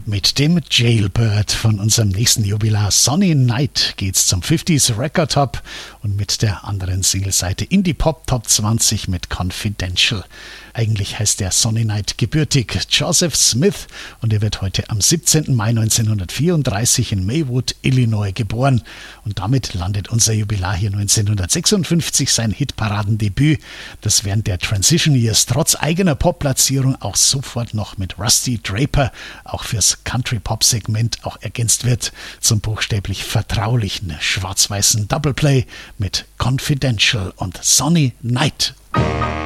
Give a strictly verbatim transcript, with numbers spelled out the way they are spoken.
Mit dem Jailbird von unserem nächsten Jubilar Sonny Night geht's zum fünfziger Record Top und mit der anderen Singleseite Indie Pop Top zwanzig mit Confidential. Eigentlich heißt der Sonny Night gebürtig Joseph Smith und er wird heute am siebzehnten Mai neunzehnhundertvierunddreißig in Maywood, Illinois geboren. Und damit landet unser Jubilar hier neunzehnhundertsechsundfünfzig sein Hitparadendebüt, das während der Transition Years trotz eigener Pop-Platzierung auch sofort noch mit Rusty Draper, auch fürs Country-Pop-Segment auch ergänzt wird, zum buchstäblich vertraulichen schwarz-weißen Doubleplay mit Confidential und Sonny Night.